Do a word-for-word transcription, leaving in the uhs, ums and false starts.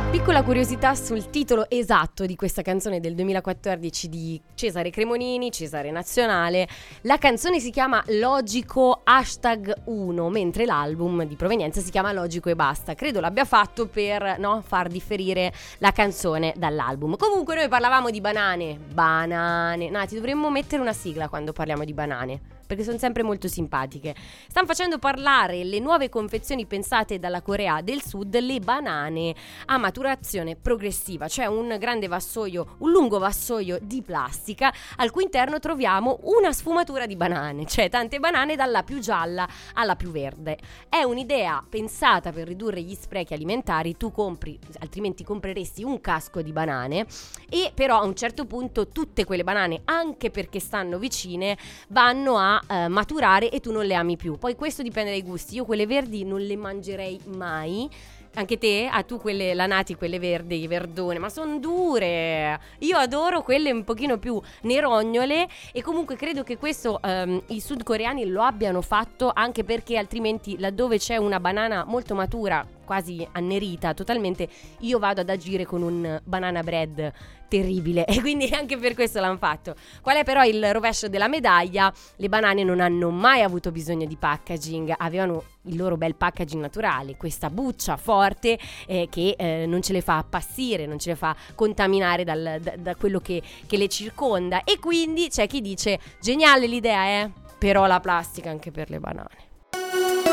Piccola curiosità sul titolo esatto di questa canzone del duemilaquattordici di Cesare Cremonini, Cesare Nazionale. La canzone si chiama Logico hashtag uno, mentre l'album di provenienza si chiama Logico e basta. Credo l'abbia fatto per no, far differire la canzone dall'album. Comunque noi parlavamo di banane, banane. No, ti dovremmo mettere una sigla quando parliamo di banane, perché sono sempre molto simpatiche. Stanno facendo parlare le nuove confezioni pensate dalla Corea del Sud, le banane a maturazione progressiva, cioè un grande vassoio, un lungo vassoio di plastica al cui interno troviamo una sfumatura di banane, cioè tante banane dalla più gialla alla più verde. È un'idea pensata per ridurre gli sprechi alimentari. Tu compri, altrimenti compreresti un casco di banane, e però a un certo punto tutte quelle banane, anche perché stanno vicine, vanno a Uh, maturare e tu non le ami più. Poi questo dipende dai gusti. Io quelle verdi non le mangerei mai. Anche te? Ah, tu quelle lanati, quelle verdi, verdone, ma sono dure. Io adoro quelle un pochino più nerognole, e comunque credo che questo um, i sudcoreani lo abbiano fatto anche perché altrimenti laddove c'è una banana molto matura, quasi annerita totalmente, io vado ad agire con un banana bread terribile, e quindi anche per questo l'hanno fatto. Qual è però il rovescio della medaglia? Le banane non hanno mai avuto bisogno di packaging, avevano il loro bel packaging naturale, questa buccia forte eh, che eh, non ce le fa appassire, non ce le fa contaminare dal, da, da quello che, che le circonda, e quindi c'è chi dice geniale l'idea, eh? Però la plastica anche per le banane.